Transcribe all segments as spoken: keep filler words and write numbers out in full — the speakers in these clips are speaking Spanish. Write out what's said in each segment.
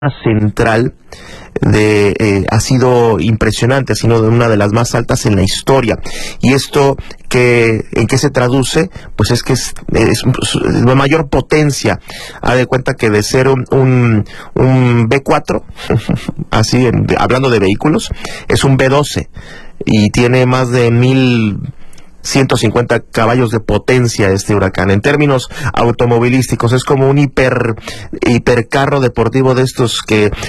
central de eh, ha sido impresionante, ha sido una de las más altas en la historia. Y esto que en qué se traduce, pues es que es, es, es de mayor potencia. Haz de cuenta que de ser un, un, un B cuatro, así en, de, hablando de vehículos, es un B doce y tiene más de mil ciento cincuenta caballos de potencia este huracán. En términos automovilísticos es como un hiper hipercarro deportivo de estos que eh,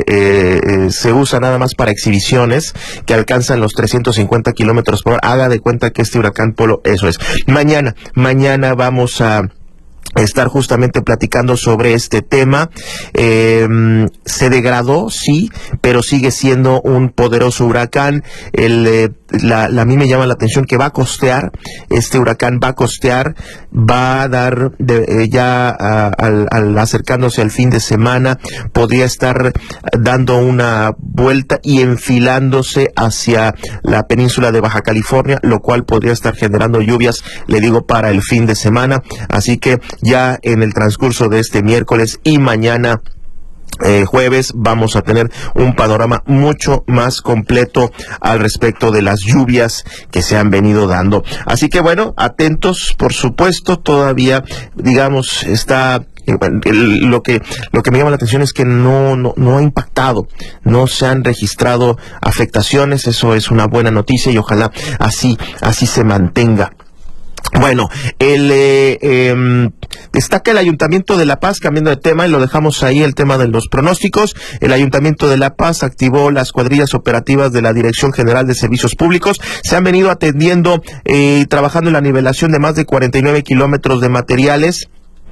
eh, se usa nada más para exhibiciones, que alcanzan los trescientos cincuenta kilómetros por hora. Haga de cuenta que este huracán Polo eso es. Mañana, mañana vamos a estar justamente platicando sobre este tema. Eh, se degradó, sí, pero sigue siendo un poderoso huracán. El, eh, la, la, a mí me llama la atención que va a costear, este huracán va a costear, va a dar de, eh, ya a, al, al acercándose al fin de semana, podría estar dando una vuelta y enfilándose hacia la península de Baja California, lo cual podría estar generando lluvias, le digo, para el fin de semana. Así que ya en el transcurso de este miércoles y mañana Eh, jueves vamos a tener un panorama mucho más completo al respecto de las lluvias que se han venido dando. Así que bueno, atentos, por supuesto. Todavía, digamos, está El, lo que lo que me llama la atención es que no, no no ha impactado, no se han registrado afectaciones. Eso es una buena noticia y ojalá así así se mantenga. Bueno, el eh, eh, destaca el Ayuntamiento de La Paz, cambiando de tema, y lo dejamos ahí, el tema de los pronósticos. El Ayuntamiento de La Paz activó las cuadrillas operativas de la Dirección General de Servicios Públicos. Se han venido atendiendo y eh, trabajando en la nivelación de más de cuarenta y nueve kilómetros de materiales,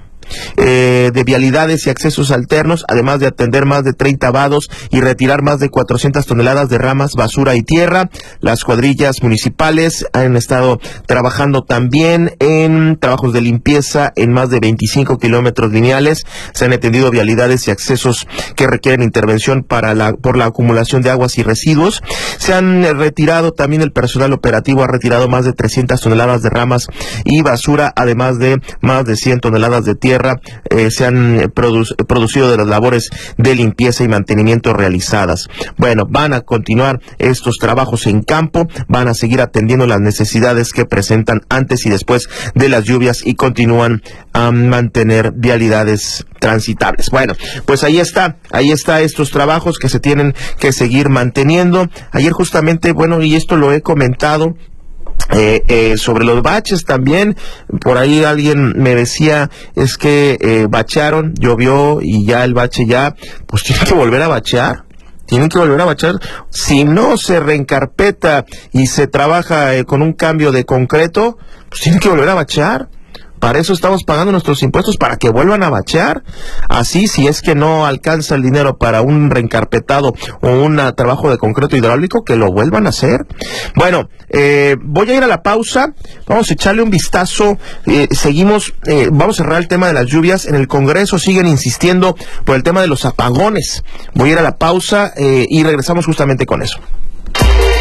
Eh, de vialidades y accesos alternos, además de atender más de treinta vados y retirar más de cuatrocientas toneladas de ramas, basura y tierra. Las cuadrillas municipales han estado trabajando también en trabajos de limpieza en más de veinticinco kilómetros lineales. Se han atendido vialidades y accesos que requieren intervención para la, por la acumulación de aguas y residuos. Se han retirado también, el personal operativo ha retirado más de trescientas toneladas de ramas y basura, además de más de cien toneladas de tierra. Eh, se han produ producido de las labores de limpieza y mantenimiento realizadas. Bueno, van a continuar estos trabajos en campo, van a seguir atendiendo las necesidades que presentan antes y después de las lluvias y continúan a mantener vialidades transitables. Bueno, pues ahí está, ahí está estos trabajos que se tienen que seguir manteniendo. Ayer justamente, bueno, y esto lo he comentado, Eh, eh, sobre los baches también, por ahí alguien me decía, es que eh, bachearon, llovió y ya el bache ya, pues tienen que volver a bachear, tienen que volver a bachear. Si no se reencarpeta y se trabaja eh, con un cambio de concreto, pues tienen que volver a bachear. Para eso estamos pagando nuestros impuestos, para que vuelvan a bachear. Así, si es que no alcanza el dinero para un reencarpetado o un trabajo de concreto hidráulico, que lo vuelvan a hacer. Bueno, eh, voy a ir a la pausa. Vamos a echarle un vistazo. Eh, seguimos, eh, vamos a cerrar el tema de las lluvias. En el Congreso siguen insistiendo por el tema de los apagones. Voy a ir a la pausa eh, y regresamos justamente con eso.